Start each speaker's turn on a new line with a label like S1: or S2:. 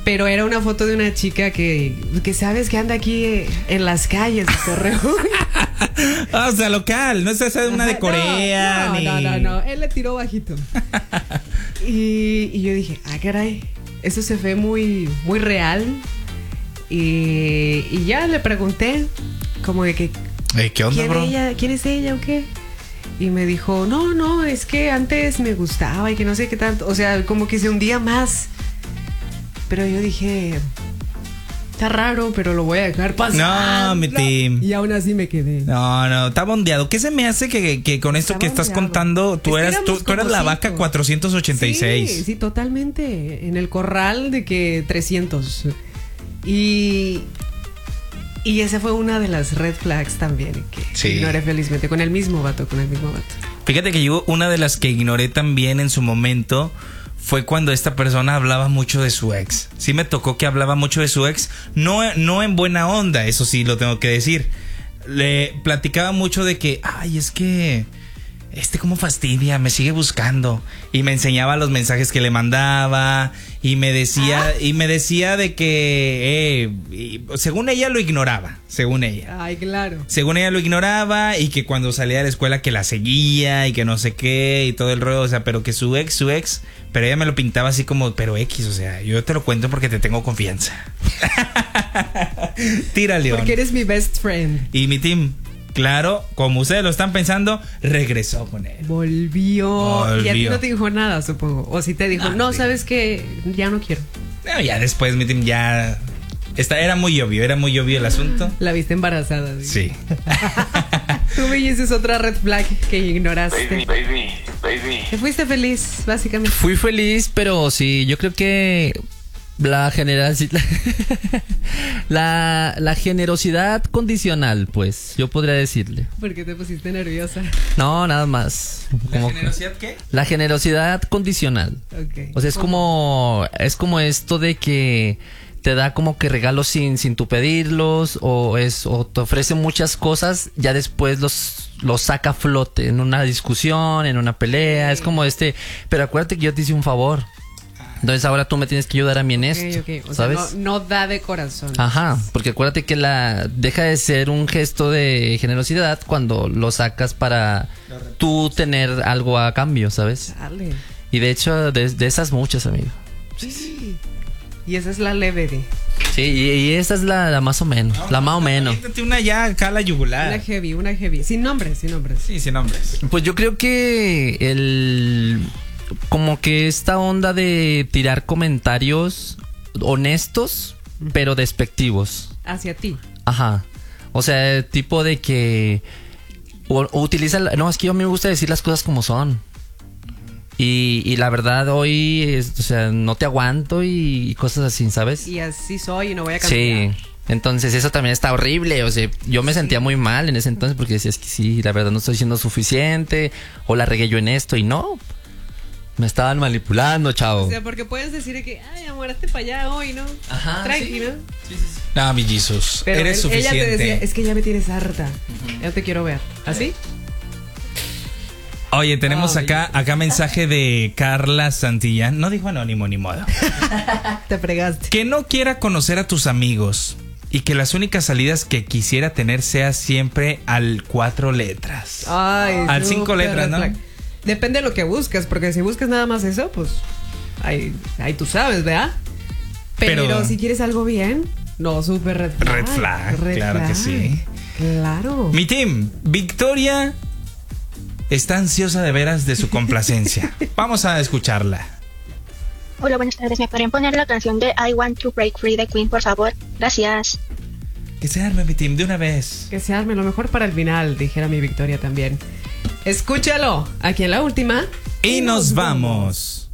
S1: Pero era una foto de una chica que sabes que anda aquí en las calles de Torreón.
S2: O sea, local, no es esa de una de Corea.
S1: No, él le tiró bajito. Y yo dije, caray, eso se ve muy, muy real. Y ya le pregunté, como de que,
S2: ¿qué onda, bro?
S1: ¿Quién es ella o qué? Y me dijo, no, es que antes me gustaba y que no sé qué tanto. O sea, como que se hundía más. Pero yo dije, está raro, pero lo voy a dejar pasar.
S2: No, mi team.
S1: Y aún así me quedé.
S2: No, está bondeado. ¿Qué se me hace que con esto
S1: Está
S2: que estás
S1: bondeado.
S2: contando, tú
S1: Es que
S2: eras
S1: éramos como
S2: la
S1: 5.
S2: vaca 486?
S1: Sí, totalmente. En el corral de que 300. Y esa fue una de las red flags también que ignoré felizmente con el mismo vato.
S2: Fíjate que yo una de las que ignoré también en su momento fue cuando esta persona hablaba mucho de su ex. Sí me tocó que hablaba mucho de su ex, no en buena onda, eso sí lo tengo que decir. Le platicaba mucho de que, es que cómo fastidia, me sigue buscando, y me enseñaba los mensajes que le mandaba y me decía de que según ella lo ignoraba, según ella.
S1: Ay, claro.
S2: Según ella lo ignoraba y que cuando salía de la escuela que la seguía y que no sé qué y todo el rollo, o sea, pero que su ex, pero ella me lo pintaba así como, pero X, o sea, yo te lo cuento porque te tengo confianza. Tira, León.
S1: Porque eres mi best friend.
S2: Y mi team, claro, como ustedes lo están pensando, regresó con él.
S1: Volvió. Y a ti no te dijo nada, supongo. O si te dijo, no, sabes que ya no quiero.
S2: No, ya después, mi team, ya... Era muy obvio el asunto.
S1: La viste embarazada.
S2: Sí.
S1: Tú me dices otra red flag que ignoraste.
S3: Baby.
S1: Te fuiste feliz, básicamente.
S4: Fui feliz, pero sí, yo creo que la generosidad condicional, pues, yo podría decirle.
S1: ¿Por qué te pusiste nerviosa?
S4: No, nada más.
S2: ¿La generosidad qué?
S4: La generosidad condicional.
S1: Okay.
S4: O sea, es como esto de que te da como que regalos sin tú pedirlos, o te ofrece muchas cosas, ya después los saca a flote en una discusión, en una pelea. Es como pero acuérdate que yo te hice un favor. Entonces ahora tú me tienes que ayudar a mí en esto.
S1: Okay. O
S4: ¿sabes?
S1: sea, no da de corazón.
S4: Ajá, porque acuérdate que deja de ser un gesto de generosidad cuando lo sacas para tú tener algo a cambio, ¿sabes?
S1: Dale.
S4: Y de hecho, de esas muchas, amigo.
S1: Sí. Y esa es la leve.
S4: Sí, y esa es la más o menos. La más o menos.
S2: Una ya acá la yugular.
S1: Una heavy. Sin nombres.
S2: Sí, sin nombres.
S4: Pues yo creo que como que esta onda de tirar comentarios honestos, pero despectivos.
S1: Hacia ti.
S4: Ajá. O sea, tipo de que o utiliza... No, es que a mí me gusta decir las cosas como son. Y la verdad hoy, o sea, no te aguanto y cosas así, ¿sabes?
S1: Y así soy y no voy a cambiar.
S4: Sí. Entonces eso también está horrible. O sea, yo me sentía muy mal en ese entonces porque decía, es que sí, la verdad no estoy siendo suficiente, o la regué yo en esto, y no. Me estaban manipulando, chavo.
S1: O sea, porque puedes decir que, amor, hazte para allá hoy, ¿no?
S4: Ajá.
S1: Tranquilo.
S4: Sí.
S2: No, mi Jesus,
S1: Pero
S2: eres suficiente.
S1: Ella te decía, es que ya me tienes harta. Ya te quiero ver. ¿Así?
S2: Oye, tenemos acá mensaje de Carla Santillán. No dijo anónimo ni modo.
S1: Te fregaste.
S2: Que no quiera conocer a tus amigos y que las únicas salidas que quisiera tener sea siempre al 4 letras. Al 5 letras, ¿no?
S1: Flag. Depende de lo que buscas, porque si buscas nada más eso, pues ahí tú sabes, ¿verdad? Pero si quieres algo bien, no, súper red flag.
S2: Red flag, claro que sí.
S1: Claro.
S2: Mi team, Victoria está ansiosa de veras de su complacencia. Vamos a escucharla.
S5: Hola, buenas tardes. ¿Me podrían poner la canción de I Want to Break Free de Queen, por favor? Gracias.
S2: Que se arme, mi team, de una vez.
S1: Que se arme, lo mejor para el final, dijera mi Victoria también. Escúchalo, aquí en la última.
S2: Y nos vamos.